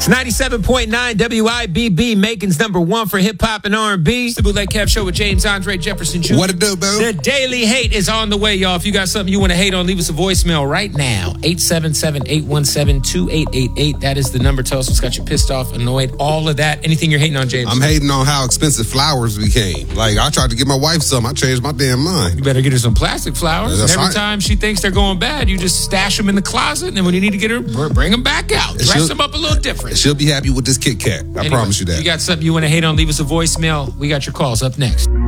It's 97.9 WIBB, Macon's #1 for hip-hop and R&B. It's the Bootleg Kev Show with James Andre Jefferson Jr. What it do, boo? The Daily Hate is on the way, y'all. If you got something you want to hate on, leave us a voicemail right now. 877-817-2888. That is the number. Tell us what's got you pissed off, annoyed, all of that. Anything you're hating on, James? I'm hating on how expensive flowers became. Like, I tried to get my wife some. I changed my damn mind. You better get her some plastic flowers. That's and every right. time she thinks they're going bad, you just stash them in the closet. And then when you need to get her, bring them back out. Dress them up a little different. She'll be happy with this Kit Kat. I promise you that. If you got something you want to hate on, leave us a voicemail. We got your calls up next.